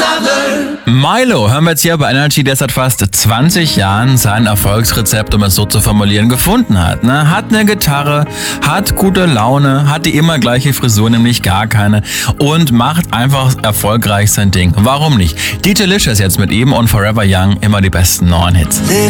Milo hören wir jetzt hier bei Energy, der seit fast 20 Jahren sein Erfolgsrezept, um es so zu formulieren, gefunden hat. Hat eine Gitarre, hat gute Laune, hat die immer gleiche Frisur, nämlich gar keine, und macht einfach erfolgreich sein Ding. Warum nicht? DJ Licious jetzt mit ihm und Forever Young, immer die besten neuen Hits.